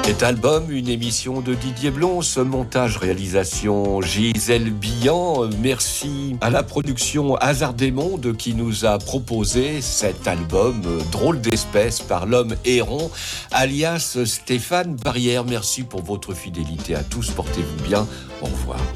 Cet album, une émission de Didier Blon, ce montage, réalisation Gisèle Billan. Merci à la production Hasard des Mondes qui nous a proposé cet album Drôle d'espèce par l'homme héron, alias Stéphane Barrière. Merci pour votre fidélité à tous, portez-vous bien, au revoir.